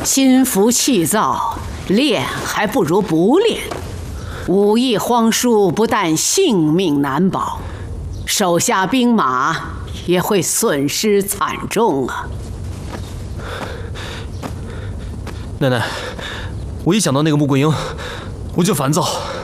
心浮气躁，练还不如不练。武艺荒疏，不但性命难保，手下兵马也会损失惨重啊！ 奶奶，我一想到那个穆桂英，我就烦躁。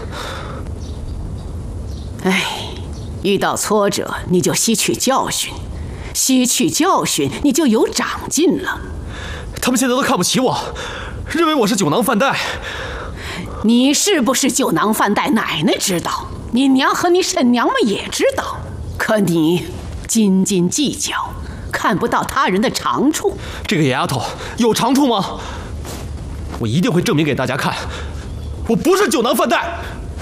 哎，遇到挫折你就吸取教训，吸取教训你就有长进了。 他们现在都看不起我，认为我是酒囊饭袋。 你是不是酒囊饭袋，奶奶知道，你娘和你婶娘们也知道。可你斤斤计较，看不到他人的长处。 这个野丫头有长处吗？我一定会证明给大家看，我不是酒囊饭袋。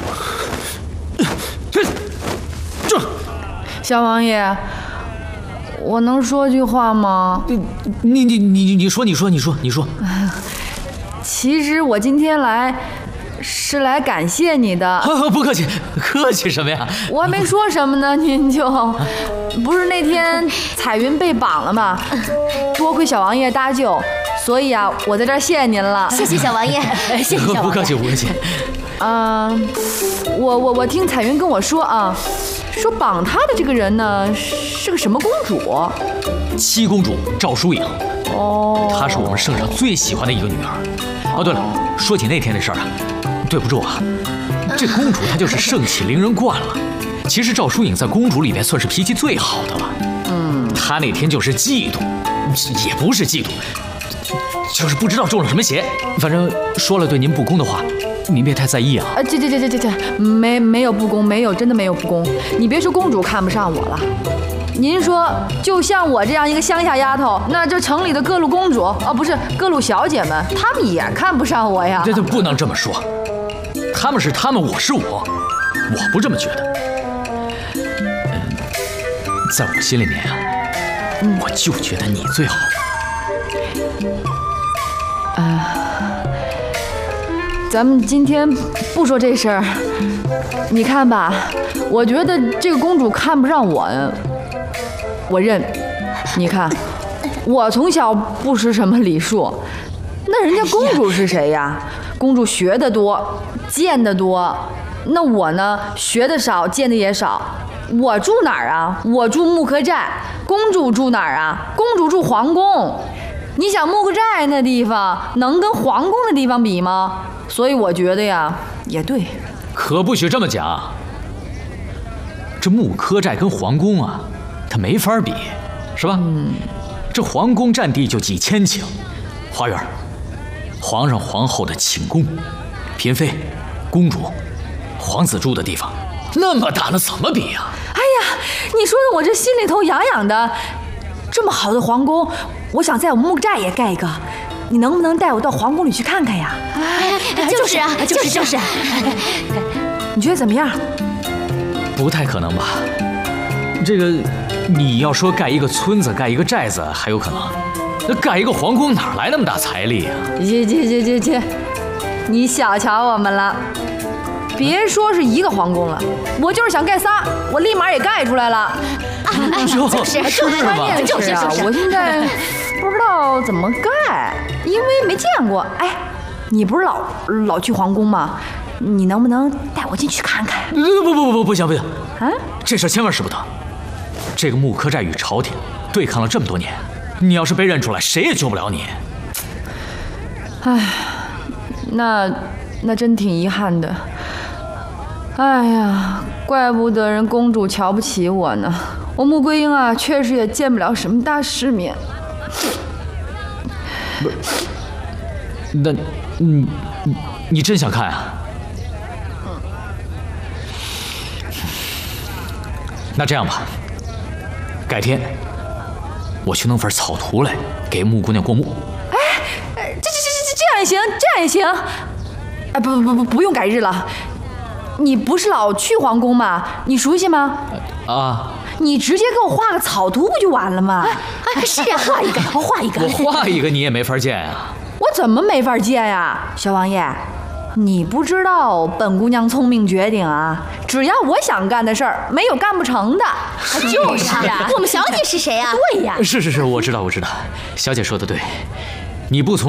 这， 小王爷，我能说句话吗？ 你说。 其实我今天来是来感谢你的。 不客气，客气什么呀？ 我还没说什么呢，您就不是那天彩云被绑了吗？多亏小王爷搭救，所以啊，我在这儿谢谢您了。 谢谢小王爷，谢谢小王爷。 不客气。 我听彩云跟我说啊，说绑她的这个人呢是个什么公主？ 七公主赵淑颖。 哦， 她是我们圣上最喜欢的一个女儿。哦，对了，说起那天的事儿啊，对不住啊，这公主她就是盛气凌人惯了。其实赵淑颖在公主里面算是脾气最好的了。她那天就是嫉妒，也不是嫉妒，就是不知道中了什么邪。反正说了对您不公的话，您别太在意啊。 这，没有不公，真的没有不公。你别说公主看不上我了，您说就像我这样一个乡下丫头，那这城里的各路公主不是各路小姐们，她们也看不上我呀。 这不能这么说，他们是他们，我是我不这么觉得。在我心里面啊，我就觉得你最好。 咱们今天不说这事儿，你看吧，我觉得这个公主看不上我，我认。你看，我从小不识什么礼数，那人家公主是谁呀？公主学得多，见得多，那我呢，学得少，见得也少。我住哪儿啊？我住木柯寨。公主住哪儿啊？公主住皇宫。你想木柯寨那地方能跟皇宫的地方比吗？所以我觉得呀，也对。 可不许这么讲。这木柯寨跟皇宫啊，它没法比，是吧？这皇宫占地就几千顷，花园，皇上皇后的寝宫，嫔妃、公主、皇子住的地方，那么大，那怎么比呀？ 哎呀，你说的我这心里头痒痒的。这么好的皇宫，我想在我木寨也盖一个，你能不能带我到皇宫里去看看呀？ 就是啊。 你觉得怎么样？ 不太可能吧？这个，你要说盖一个村子、盖一个寨子还有可能，那盖一个皇宫哪来那么大财力啊？ 切，你小瞧我们了。别说是一个皇宫了，我就是想盖仨，我立马也盖出来了。 就是啊， 我现在不知道怎么盖，因为没见过。哎，你不是老去皇宫吗？你能不能带我进去看看？ 不行啊！ 这事千万使不得。这个木柯寨与朝廷对抗了这么多年，你要是被认出来，谁也救不了你。 哎，那真挺遗憾的。哎呀，怪不得人公主瞧不起我呢。我穆桂英啊，确实也见不了什么大世面。 那，你真想看啊？那这样吧，改天我去弄份草图来给穆姑娘过目。 哎，这样也行。哎，不用改日了。你不是老去皇宫吗？你熟悉吗？ 啊。 你直接给我画个草图不就完了吗？ 是啊，画一个。 我画一个你也没法见啊。 我怎么没法见呀？小王爷，你不知道本姑娘聪明绝顶啊！只要我想干的事儿，没有干不成的。 就是啊，我们小姐是谁啊？ 对呀。 是，我知道。小姐说的对，你不从